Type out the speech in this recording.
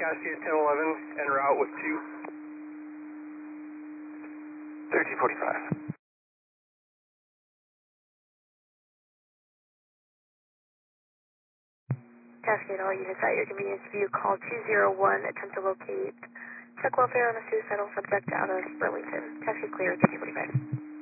Cascade 1011 en route with 2. 1345. Cascade, all units at your convenience. View call 201, attempt to locate check welfare on a suicidal subject out of Burlington. Cascade clear, 1345.